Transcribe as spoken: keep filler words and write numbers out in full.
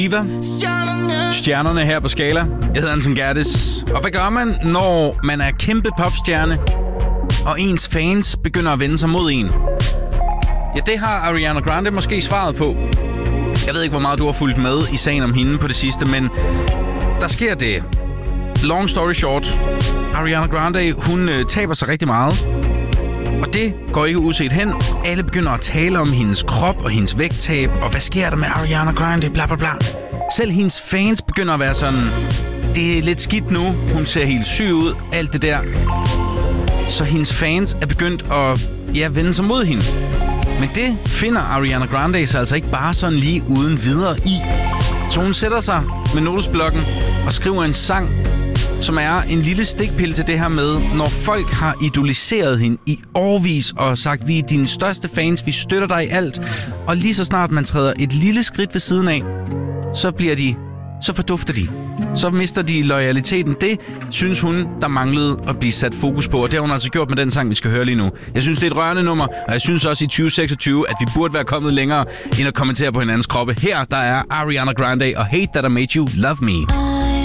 Diva. Stjernerne her på Skala. Jeg hedder Anton Gertis. Og hvad gør man, når man er kæmpe popstjerne, og ens fans begynder at vende sig mod en? Ja, det har Ariana Grande måske svaret på. Jeg ved ikke, hvor meget du har fulgt med i sagen om hende på det sidste, men der sker det. Long story short. Ariana Grande, hun øh, taber sig rigtig meget. Og det går ikke uset hen. Alle begynder at tale om hendes krop og hendes vægttab. Og hvad sker der med Ariana Grande? Bla bla bla. Selv hendes fans begynder at være sådan, det er lidt skidt nu. Hun ser helt syg ud. Alt det der. Så hendes fans er begyndt at ja, vende sig mod hende. Men det finder Ariana Grande sig altså ikke bare sådan lige uden videre i. Så hun sætter sig med notesblokken og skriver en sang, som er en lille stikpille til det her med, når folk har idoliseret hende i årevis og sagt, vi er dine største fans, vi støtter dig i alt. Og lige så snart man træder et lille skridt ved siden af, så bliver de, så fordufter de. Så mister de loyaliteten. Det synes hun, der manglede at blive sat fokus på. Og det har hun altså gjort med den sang, vi skal høre lige nu. Jeg synes, det er et rørende nummer, og jeg synes også i tyve seksogtyve, at vi burde være kommet længere, end at kommentere på hinandens kroppe. Her, der er Ariana Grande og Hate That I Made You Love Me.